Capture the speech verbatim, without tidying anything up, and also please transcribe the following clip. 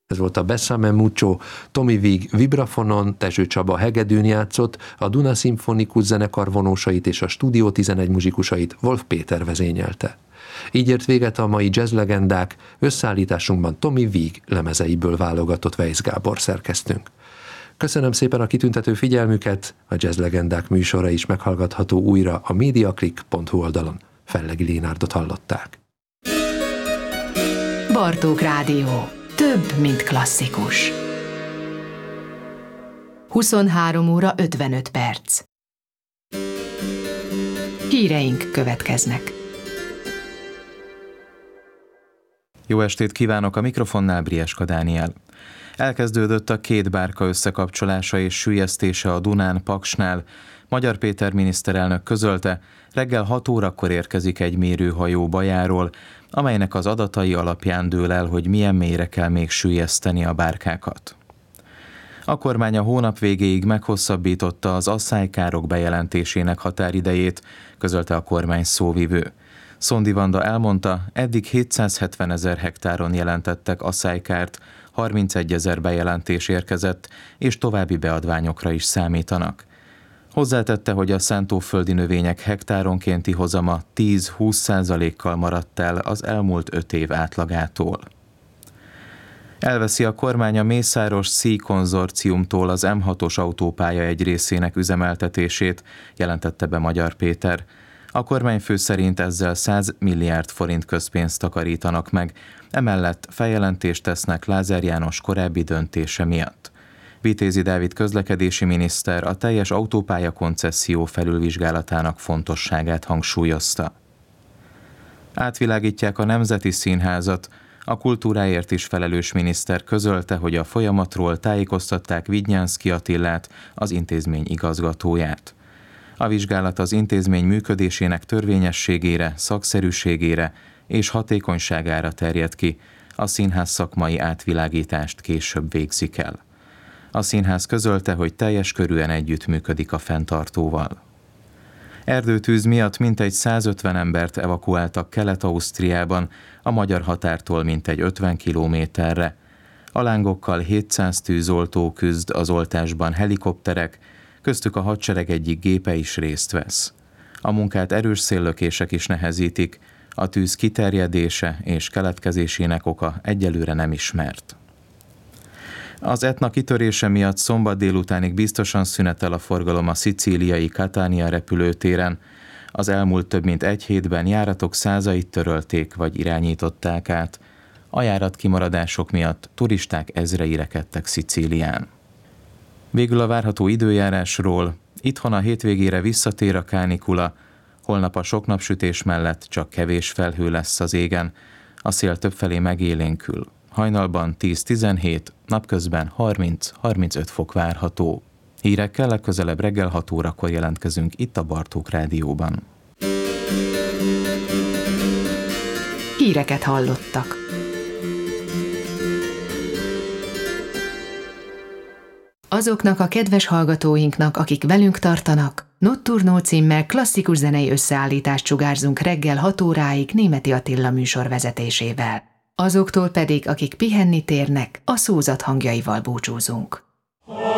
Ez volt a Bessame Mucho, Tomi Vig vibrafonon, Tezső Csaba hegedűn játszott, a Duna Szimfonikus Zenekar vonósait és a Stúdió tizenegy muzsikusait Wolf Péter vezényelte. Így ért véget a mai jazzlegendák, összeállításunkban Tomi Vig lemezeiből válogatott Weisz Gábor szerkesztőnk. Köszönöm szépen a kitüntető figyelmüket, a jazzlegendák műsora is meghallgatható újra a mediaclick pont hu oldalon. Fellegi Lénárdot hallották. Bartók Rádió. Több, mint klasszikus. huszonhárom óra ötvenöt perc. Híreink következnek. Jó estét kívánok, a mikrofonnál Brieska Dániel. Elkezdődött a két bárka összekapcsolása és süllyesztése a Dunán Paksnál. Magyar Péter miniszterelnök közölte, reggel hat órakor érkezik egy mérőhajó Bajáról, amelynek az adatai alapján dől el, hogy milyen mélyre kell még süllyeszteni a bárkákat. A kormány a hónap végéig meghosszabbította az asszálykárok bejelentésének határidejét, közölte a kormány szóvivő. Szondi Vanda elmondta, eddig hétszázhetven ezer hektáron jelentettek asszánykárt, harmincegy ezer bejelentés érkezett, és további beadványokra is számítanak. Hozzátette, hogy a szántóföldi növények hektáronkénti hozama tíz-húsz százalékkal maradt el az elmúlt öt év átlagától. Elveszi a kormány a Mészáros Szíj konzorciumtól az em hatos autópálya egy részének üzemeltetését, jelentette be Magyar Péter. A kormányfő szerint ezzel száz milliárd forint közpénzt takarítanak meg, emellett feljelentést tesznek Lázár János korábbi döntése miatt. Vitézi Dávid közlekedési miniszter a teljes autópálya koncesszió felülvizsgálatának fontosságát hangsúlyozta. Átvilágítják a Nemzeti Színházat, a kultúráért is felelős miniszter közölte, hogy a folyamatról tájékoztatták Vidnyánszky Attilát, az intézmény igazgatóját. A vizsgálat az intézmény működésének törvényességére, szakszerűségére és hatékonyságára terjed ki, a színház szakmai átvilágítást később végzik el. A színház közölte, hogy teljes körűen együttműködik a fenntartóval. Erdőtűz miatt mintegy százötven embert evakuáltak Kelet-Ausztriában, a magyar határtól mintegy ötven kilométerre. A lángokkal hétszáz tűzoltó küzd, az oltásban helikopterek, köztük a hadsereg egyik gépe is részt vesz. A munkát erős széllökések is nehezítik, a tűz kiterjedése és keletkezésének oka egyelőre nem ismert. Az Etna kitörése miatt szombat délutánig biztosan szünetel a forgalom a szicíliai Catania repülőtéren. Az elmúlt több mint egy hétben járatok százait törölték vagy irányították át. A járatkimaradások miatt turisták ezrei rekedtek Szicílián. Végül a várható időjárásról. Itthon a hétvégére visszatér a kánikula, holnap a sok napsütés mellett csak kevés felhő lesz az égen, a szél többfelé megélénkül. Hajnalban tíz-tizenhét, napközben harminc-harmincöt fok várható. Hírekkel legközelebb reggel hat órakor jelentkezünk itt a Bartók Rádióban. Híreket hallottak. Azoknak a kedves hallgatóinknak, akik velünk tartanak, Notturno címmel klasszikus zenei összeállítást sugárzunk reggel hat óráig Németi Attila műsor vezetésével. Azoktól pedig, akik pihenni térnek, a szózat hangjaival búcsúzunk.